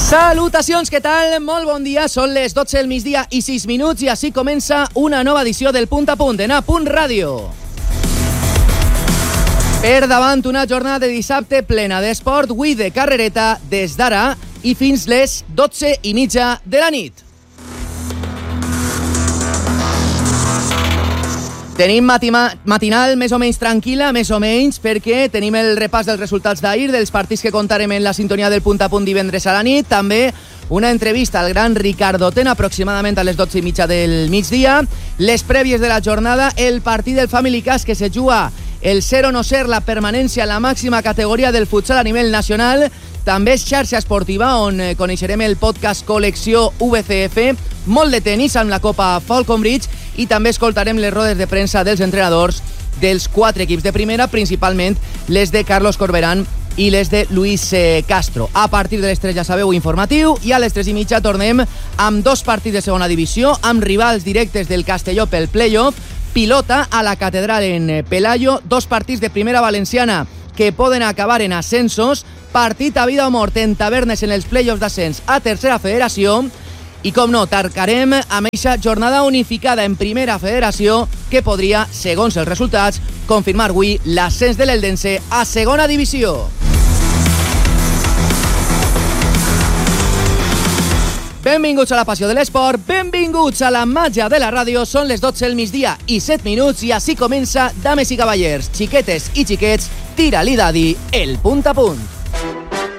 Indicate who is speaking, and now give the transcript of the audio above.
Speaker 1: Salutacions, què tal? Molt bon dia, són les 12 del migdia i 6 minuts i així comença una nova edició del Punt a Punt, en A Punt Ràdio. Per davant una jornada de dissabte plena d'esport, avui de carrereta des d'ara i fins les 12:30 de la nit. Tenim matinal més o menys tranquil·la, més o menys, perquè tenim el repàs dels resultats d'ahir, dels partits que contarem en la sintonia del Punt a Punt divendres a la nit, també una entrevista al gran Ricardo Ten, aproximadament a les 12:30 del migdia, les prèvies de la jornada, el partit del Family Cas que se juga el ser o no ser la permanència en la màxima categoria del futsal a nivell nacional, també és xarxa esportiva on coneixerem el podcast Col·lecció VCF, molt de tenis amb la Copa Falconbridge i també escoltarem les rodes de premsa dels entrenadors dels 4 equips de primera, principalment les de Carlos Corberán i les de Luis Castro. A partir de les 3 ja sabeu informatiu i a les 3:30 tornem amb 2 partits de segona divisió, amb rivals directes del Castelló pel playoff, pilota a la Catedral en Pelayo, 2 partits de primera valenciana que poden acabar en ascensos, partit a vida o mort en Tavernes en els playoffs d'ascens a tercera federació i, com no, tarcarem amb aquesta jornada unificada en primera federació que podria, segons els resultats, confirmar avui l'ascens de l'Eldense a segona divisió. Benvinguts a la passió de l'esport, benvinguts a la màgia de la ràdio. Són les 12 del migdia i 7 minuts i així comença, dames i cavallers, xiquetes i xiquets, tira-li dadi, el Punt a Punt.